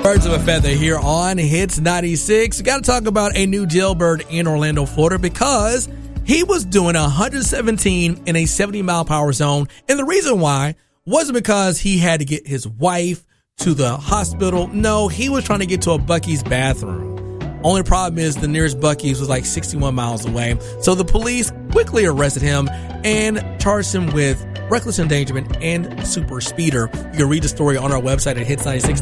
Birds of a Feather here on Hits 96. We got to talk about a new jailbird in Orlando, Florida, because he was doing 117 in a 70-mile-per-hour zone. And the reason why wasn't because he had to get his wife to the hospital. No, he was trying to get to a Buc-ee's bathroom. Only problem is the nearest Buc-ee's was like 61 miles away. So the police quickly arrested him and charged him with reckless endangerment and super speeder. You can read the story on our website at hits96.